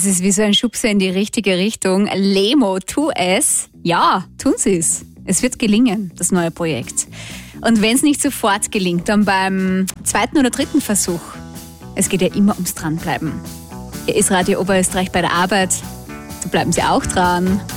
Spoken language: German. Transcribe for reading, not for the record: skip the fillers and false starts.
Das ist wie so ein Schubser in die richtige Richtung. Lemo, tu es. Ja, tun Sie es. Es wird gelingen, das neue Projekt. Und wenn es nicht sofort gelingt, dann beim zweiten oder dritten Versuch. Es geht ja immer ums Dranbleiben. Hier ist Radio Oberösterreich bei der Arbeit. Da bleiben Sie auch dran.